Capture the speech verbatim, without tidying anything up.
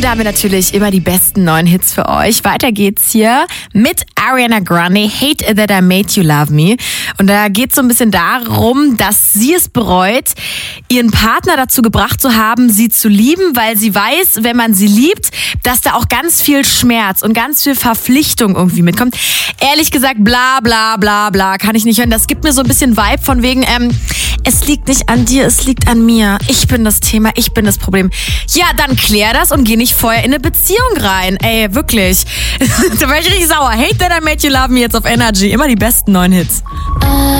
Und da haben wir natürlich immer die besten neuen Hits für euch. Weiter geht's hier mit Ariana Grande, Hate That I Made You Love Me. Und da geht's so ein bisschen darum, dass sie es bereut, ihren Partner dazu gebracht zu haben, sie zu lieben, weil sie weiß, wenn man sie liebt, dass da auch ganz viel Schmerz und ganz viel Verpflichtung irgendwie mitkommt. Ehrlich gesagt, bla bla bla bla, kann ich nicht hören. Das gibt mir so ein bisschen Vibe von wegen, ähm, es liegt nicht an dir, es liegt an mir. Ich bin das Thema, ich bin das Problem. Ja, dann klär das und geh nicht vorher in eine Beziehung rein. Ey, wirklich. Da war ich richtig sauer. Hate That I Made You Love Me jetzt auf Energy. Immer die besten neuen Hits.